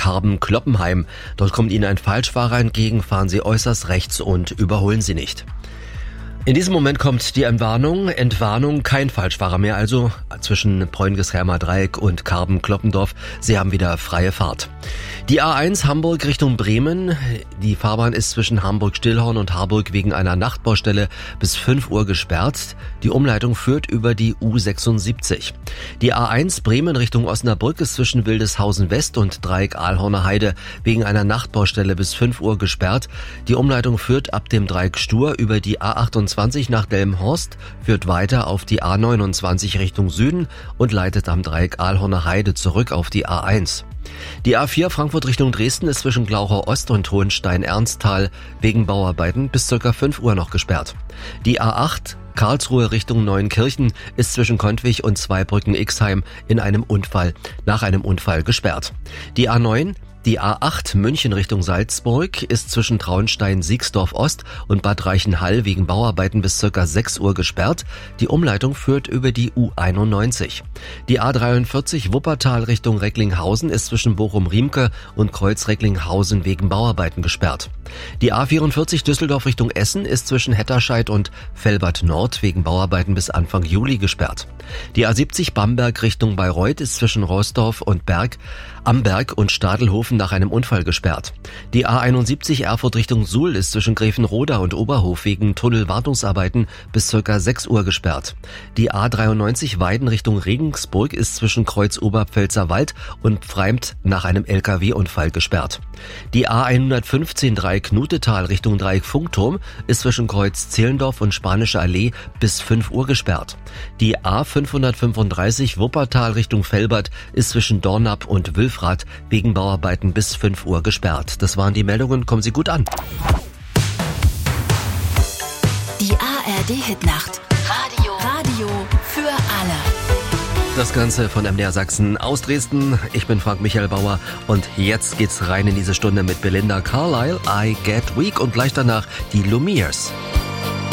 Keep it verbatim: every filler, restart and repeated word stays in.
Karben-Kloppenheim. Dort kommt Ihnen ein Falschfahrer entgegen, fahren Sie äußerst rechts und überholen Sie nicht. In diesem Moment kommt die Entwarnung, Entwarnung, kein Falschfahrer mehr, also zwischen Preungeshermer Dreieck und Karben-Kloppendorf. Sie haben wieder freie Fahrt. Die A eins Hamburg Richtung Bremen. Die Fahrbahn ist zwischen Hamburg-Stillhorn und Harburg wegen einer Nachtbaustelle bis fünf Uhr gesperrt. Die Umleitung führt über die U sechsundsiebzig. Die A eins Bremen Richtung Osnabrück ist zwischen Wildeshausen West und Dreieck Ahlhorner Heide wegen einer Nachtbaustelle bis fünf Uhr gesperrt. Die Umleitung führt ab dem Dreieck Stur über die A achtundzwanzig nach Delmenhorst, führt weiter auf die A neunundzwanzig Richtung Süden und leitet am Dreieck Ahlhorner Heide zurück auf die A eins. Die A vier Frankfurt Richtung Dresden ist zwischen Glauchau Ost und Hohenstein-Ernsthal wegen Bauarbeiten bis ca. fünf Uhr noch gesperrt. Die A acht Karlsruhe Richtung Neuenkirchen ist zwischen Kontwig und Zweibrücken-Ixheim in einem Unfall, nach einem Unfall gesperrt. Die A neun Die A acht München Richtung Salzburg ist zwischen Traunstein-Siegsdorf Ost und Bad Reichenhall wegen Bauarbeiten bis ca. sechs Uhr gesperrt. Die Umleitung führt über die U einundneunzig. Die A dreiundvierzig Wuppertal Richtung Recklinghausen ist zwischen Bochum-Riemke und Kreuz-Recklinghausen wegen Bauarbeiten gesperrt. Die A vierundvierzig Düsseldorf Richtung Essen ist zwischen Hetterscheid und Velbert Nord wegen Bauarbeiten bis Anfang Juli gesperrt. Die A siebzig Bamberg Richtung Bayreuth ist zwischen Roßdorf und Berg, Amberg und Stadelhofen nach einem Unfall gesperrt. Die A einundsiebzig Erfurt Richtung Suhl ist zwischen Gräfenroda und Oberhof wegen Tunnelwartungsarbeiten bis ca. sechs Uhr gesperrt. Die A dreiundneunzig Weiden Richtung Regensburg ist zwischen Kreuz Oberpfälzer-Wald und Pfreimt nach einem L K W-Unfall gesperrt. Die A hundertfünfzehn Dreieck Knutetal Richtung Dreieck Funkturm ist zwischen Kreuz Zehlendorf und Spanische Allee bis fünf Uhr gesperrt. Die A fünfhundertfünfunddreißig Wuppertal Richtung Velbert ist zwischen Dornap und Wülfrath wegen Bauarbeiten bis fünf Uhr gesperrt. Das waren die Meldungen. Kommen Sie gut an. Die A R D-Hitnacht. Radio. Radio für alle. Das Ganze von M D R Sachsen aus Dresden. Ich bin Frank Michael Bauer und jetzt geht's rein in diese Stunde mit Belinda Carlisle, I Get Weak und gleich danach die Lumières.